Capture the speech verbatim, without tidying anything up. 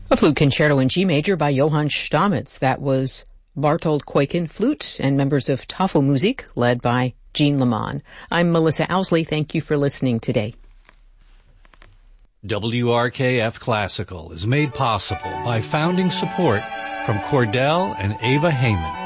A flute concerto in G major by Johann Stamitz. That was Bartold Kuiken flute and members of Tafelmusik led by Jean Lamont. I'm Melissa Owsley. Thank you for listening today. W R K F Classical is made possible by founding support from Cordell and Ava Heyman.